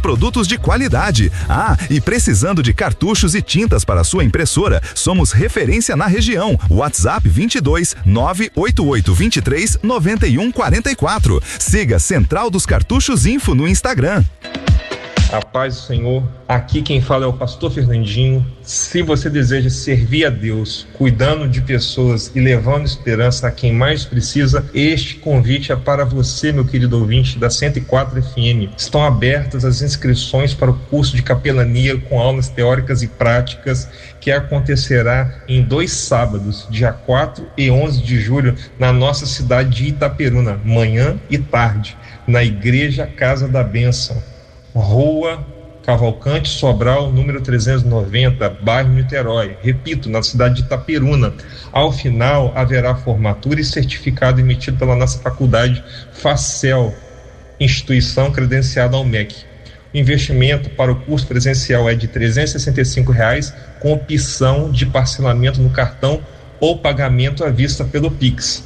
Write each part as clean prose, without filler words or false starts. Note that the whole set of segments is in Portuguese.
produtos de qualidade. Ah, e precisando de cartuchos e tintas para sua impressora, somos referência na região. WhatsApp 22 988 23 91 44. Siga Central dos Cartuchos Info no Instagram. A paz do Senhor, aqui quem fala é o pastor Fernandinho. Se você deseja servir a Deus, cuidando de pessoas e levando esperança a quem mais precisa, este convite é para você, meu querido ouvinte da 104 FM. Estão abertas as inscrições para o curso de capelania com aulas teóricas e práticas que acontecerá em 2 sábados, dia 4 e 11 de julho, na nossa cidade de Itaperuna, manhã e tarde, na Igreja Casa da Bênção, Rua Cavalcante Sobral, número 390, bairro Niterói. Repito, na cidade de Itaperuna. Ao final, haverá formatura e certificado emitido pela nossa faculdade Facel, instituição credenciada ao MEC. O investimento para o curso presencial é de R$ 365, com opção de parcelamento no cartão ou pagamento à vista pelo Pix.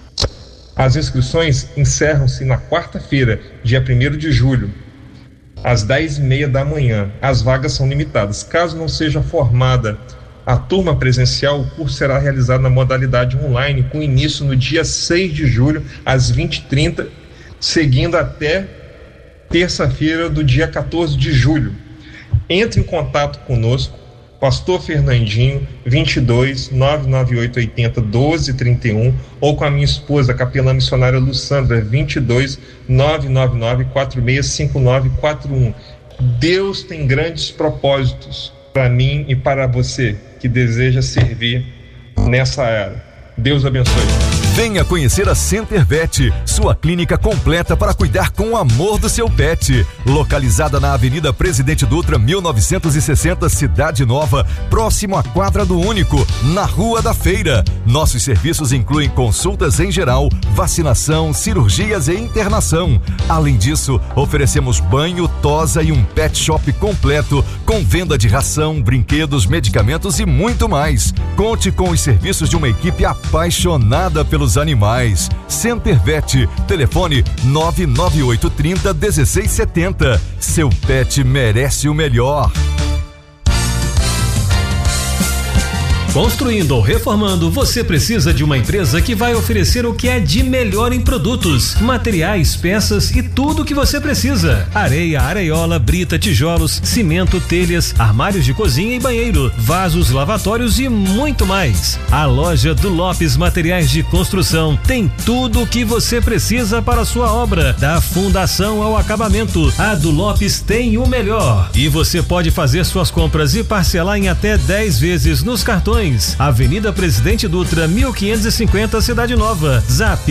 As inscrições encerram-se na quarta-feira, dia 1º de julho, às 10h30 da manhã. As vagas são limitadas. Caso não seja formada a turma presencial, o curso será realizado na modalidade online, com início no dia 6 de julho, às 20h30, seguindo até terça-feira do dia 14 de julho. Entre em contato conosco, Pastor Fernandinho, 22 998 80 12 31, ou com a minha esposa, a capelã missionária Lussandra, 22 999 4659 41. Deus tem grandes propósitos para mim e para você que deseja servir nessa era. Deus abençoe. Venha conhecer a Center Vet, sua clínica completa para cuidar com amor do seu pet. Localizada na Avenida Presidente Dutra, 1960, Cidade Nova, próximo à Quadra do Único, na Rua da Feira. Nossos serviços incluem consultas em geral, vacinação, cirurgias e internação. Além disso, oferecemos banho, tosa e um pet shop completo, com venda de ração, brinquedos, medicamentos e muito mais. Conte com os serviços de uma equipe apaixonada pelos animais. Center Vet, telefone 99830 1670. Seu pet merece o melhor. Construindo ou reformando, você precisa de uma empresa que vai oferecer o que é de melhor em produtos, materiais, peças e tudo o que você precisa. Areia, areiola, brita, tijolos, cimento, telhas, armários de cozinha e banheiro, vasos, lavatórios e muito mais. A loja do Lopes Materiais de Construção tem tudo o que você precisa para a sua obra, da fundação ao acabamento. A do Lopes tem o melhor. E você pode fazer suas compras e parcelar em até 10 vezes nos cartões. Avenida Presidente Dutra, 1550, Cidade Nova. Zap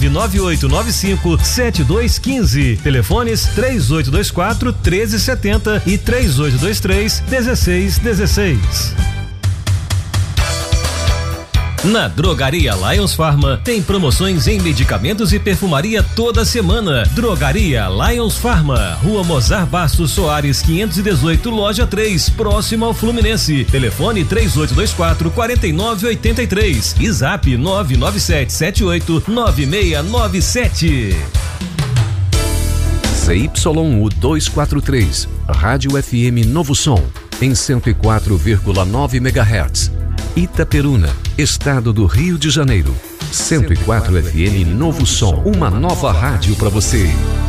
998957215. Telefones 3824 1370 e 3823 1616. Na Drogaria Lions Pharma tem promoções em medicamentos e perfumaria toda semana. Drogaria Lions Pharma, Rua Mozar Bastos Soares 518, Loja 3, próximo ao Fluminense. Telefone 3824 4983 e Zap 997789697. ZYU 243, Rádio FM Novo Som, em 104,9 MHz. Itaperuna, Estado do Rio de Janeiro. 104 FM Novo Som, uma nova rádio para você.